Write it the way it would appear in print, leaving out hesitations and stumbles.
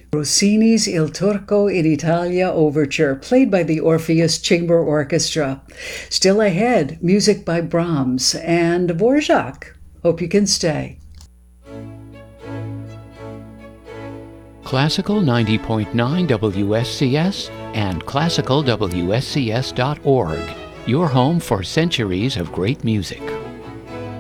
Rossini's Il Turco in Italia Overture, played by the Orpheus Chamber Orchestra. Still ahead, music by Brahms and Dvorak. Hope you can stay. Classical 90.9 WSCS and classicalwscs.org. Your home for centuries of great music.